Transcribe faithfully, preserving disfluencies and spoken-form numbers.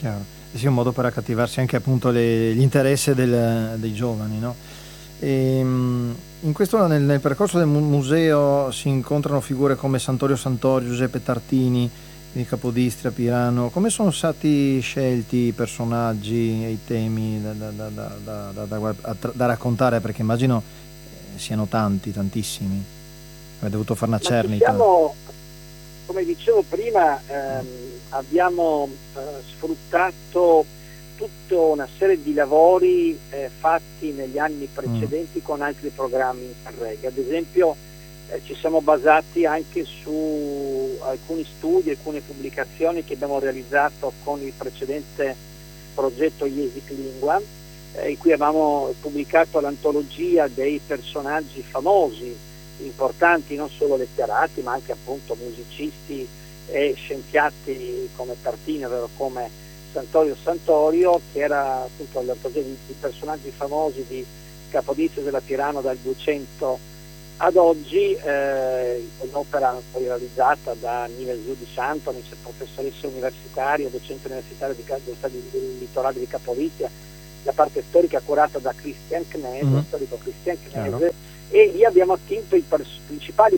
Chiaro. Sì, un modo per accattivarsi anche appunto le l'interesse del dei giovani, no. Ehm, in questo nel nel percorso del mu museo si incontrano figure come Sant'Orio Santorio, Giuseppe Tartini, di Capodistria, Pirano. Come sono stati scelti i personaggi e i temi da da da da da da da gua a tra da raccontare? Perché immagino, ehm, siano tanti, tantissimi. Hai dovuto fare una Ma ci cernita. siamo, come dicevo prima, Mh. ehm, abbiamo eh, sfruttato tutta una serie di lavori eh, fatti negli anni Mh. precedenti con altri programmi Interreg. Ad esempio eh, ci siamo basati anche su alcuni studi, alcune pubblicazioni che abbiamo realizzato con il precedente progetto Iesic Lingua, eh, in cui avevamo pubblicato l'antologia dei personaggi famosi, importanti, non solo letterati ma anche appunto musicisti e scienziati come Tartini, ovvero come Sant'Orio Santorio, che era appunto l'antologia di, di personaggi famosi di Capodistria della Pirano dal duecento ad oggi, eh, un'opera poi realizzata da Nivel di Santonis, professoressa universitaria, docente universitaria di, di, del litorale di Capodistria, la parte storica curata da Christian Knese, Mh-mh. storico Christian Chiaro. Knese, e lì abbiamo attinto i pers- principali